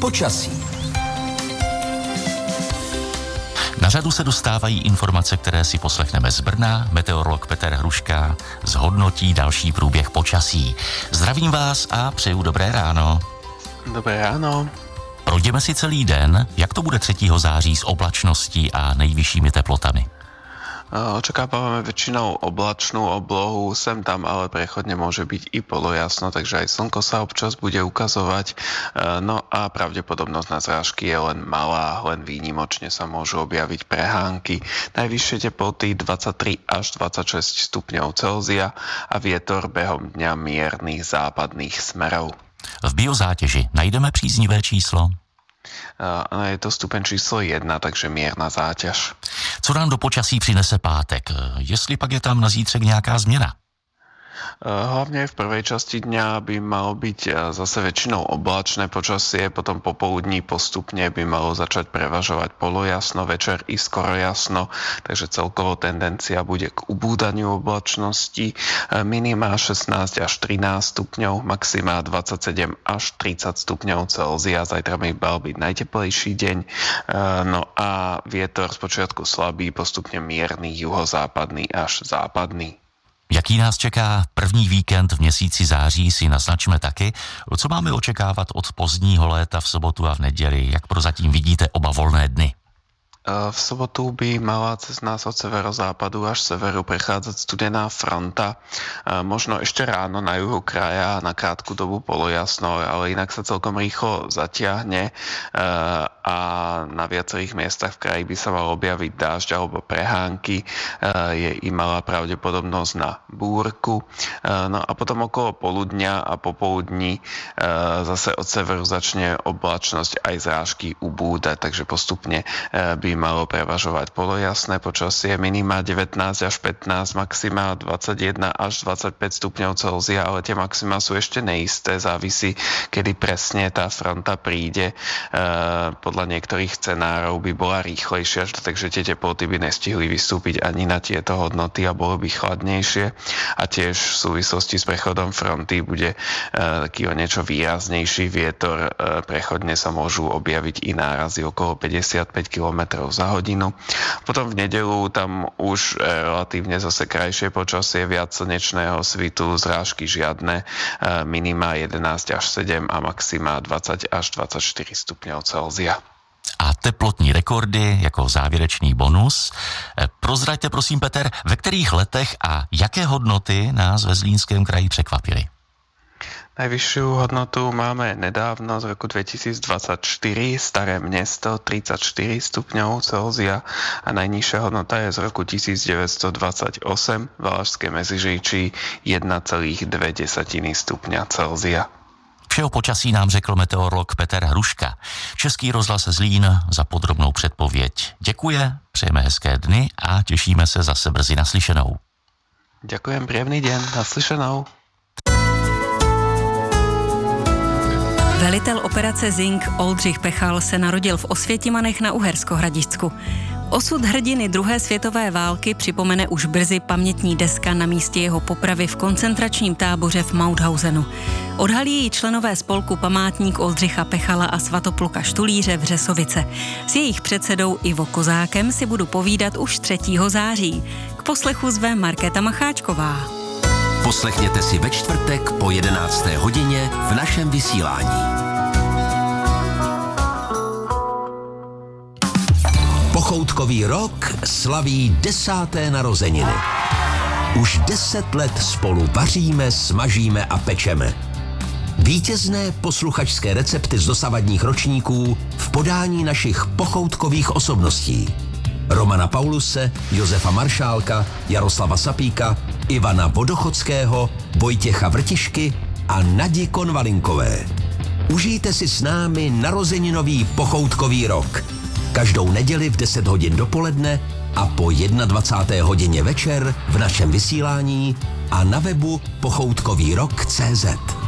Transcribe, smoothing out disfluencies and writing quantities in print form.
počasí. Na řadu se dostávají informace, které si poslechneme z Brna. Meteorolog Petr Hruška zhodnotí další průběh počasí. Zdravím vás a přeju dobré ráno. Dobré ráno. Projdeme si celý den, jak to bude 3. září s oblačností a nejvyššími teplotami. Očakávame väčšinou oblačnú oblohu, sem tam ale prechodne môže byť i polojasno, takže aj slnko sa občas bude ukazovať. No a pravdepodobnosť na zrážky je len malá, len výnimočne sa môžu objaviť prehánky. Najvyššie teploty 23 až 26 stupňov Celzia a vietor behom dňa miernych západných smerov. V biozátěži najdeme příznivé číslo? Je to stupeň číslo 1, takže mierna záťaž. Co nám do počasí přinese pátek? Jestli pak je tam na zítřek nějaká změna? Hlavne v prvej časti dňa by malo byť zase väčšinou oblačné počasie, potom popoludní postupne by malo začať prevažovať polojasno, večer i skoro jasno, takže celkovo tendencia bude k ubúdaniu oblačnosti. Minimá 16 až 13 stupňov, maximá 27 až 30 stupňov Celzia. Zajtra by mal byť najteplejší deň. No a vietor spočiatku slabý, postupne mierny, juhozápadný až západný. Jaký nás čeká první víkend v měsíci září, si naznačme taky. Co máme očekávat od pozdního léta v sobotu a v neděli? Jak prozatím vidíte oba volné dny? V sobotu by mala cez nás od severozápadu až severu prechádzať studená fronta. Možno ešte ráno na juhu kraja na krátku dobu polojasno, ale inak sa celkom rýchlo zatiahne a na viacerých miestach v kraji by sa mal objaviť dážď alebo prehánky. Je i malá pravdepodobnosť na búrku. No a potom okolo poludňa a popoludní zase od severu začne oblačnosť aj zrážky ubúdať, takže postupne by malo prevažovať polojasné počasie, minima 19 až 15, maxima 21 až 25 stupňov Celzia, ale tie maxima sú ešte neisté, závisí, kedy presne tá fronta príde. Podľa niektorých scenárov by bola rýchlejšia, takže tie teploty by nestihli vystúpiť ani na tieto hodnoty a bolo by chladnejšie. A tiež v súvislosti s prechodom fronty bude taký o niečo výraznejší vietor, prechodne sa môžu objaviť i nárazy okolo 55 km za hodinu. Potom v nedeľu tam už relatívne zase krajšie počasie, viac slnečného svitu, zrážky žiadne, minima 11 až 7 a maxima 20 až 24 stupňov Celzia. A teplotní rekordy jako závěrečný bonus. Prozraďte prosím, Petr, ve kterých letech a jaké hodnoty nás ve Zlínském kraji překvapily? Najvyššiu hodnotu máme nedávno z roku 2024, Staré Mesto 34 stupňov Celzia a najnižšia hodnota je z roku 1928, Valašské Meziříčí 1,2 stupňa Celzia. Vše o počasí nám řekl meteorolog Petr Hruška. Český rozhlas Zlín za podrobnou předpověď děkuje, přejeme hezké dny a těšíme se zase brzy naslyšenou. Ďakujem, príjemný deň, naslyšenou. Velitel operace Zing Oldřich Pechal se narodil v Osvětimanech na Uhersko-Hradišťsku. Osud hrdiny druhé světové války připomene už brzy pamětní deska na místě jeho popravy v koncentračním táboře v Mauthausenu. Odhalí ji členové spolku Památník Oldřicha Pechala a Svatopluka Štulíře v Řesovice. S jejich předsedou Ivo Kozákem si budu povídat už 3. září. K poslechu zve Markéta Macháčková. Poslechněte si ve čtvrtek po 11. hodině v našem vysílání. Pochoutkový rok slaví 10. narozeniny. Už 10 let spolu vaříme, smažíme a pečeme. Vítězné posluchačské recepty z dosavadních ročníků v podání našich pochoutkových osobností. Romana Pauluse, Josefa Maršálka, Jaroslava Sapíka, Ivana Vodochodského, Vojtěcha Vrtišky a Nadi Konvalinkové. Užijte si s námi narozeninový pochoutkový rok. Každou neděli v 10 hodin dopoledne a po 21. hodině večer v našem vysílání a na webu pochoutkovýrok.cz.